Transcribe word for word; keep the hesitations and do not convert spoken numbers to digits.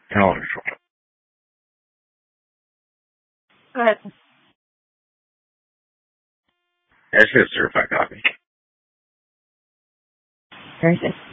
Internal control. Go ahead. That's a certified copy. Very good.